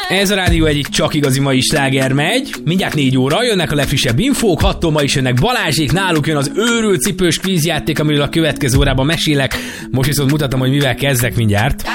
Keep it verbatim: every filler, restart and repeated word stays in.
Ez a Rádió egy csak igazi mai sláger megy. Mindjárt négy óra, jönnek a legfrissebb infók, hattól ma is jönnek Balázsék, náluk jön az őrült cipős kvízjáték, amiről a következő órában mesélek. Most viszont mutatom, hogy mivel kezdek mindjárt.